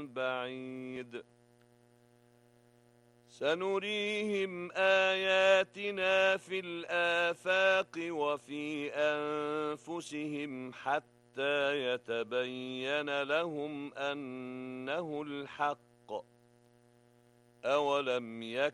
بعيد سنريهم آياتنا في الآفاق وفي أنفسهم حتى يتبين لهم أنه الحق أولم يكن